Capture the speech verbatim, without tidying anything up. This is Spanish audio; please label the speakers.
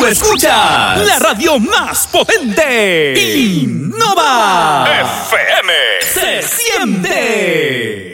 Speaker 1: Tú escuchas la radio más potente. Innova
Speaker 2: F M.
Speaker 1: Se siente.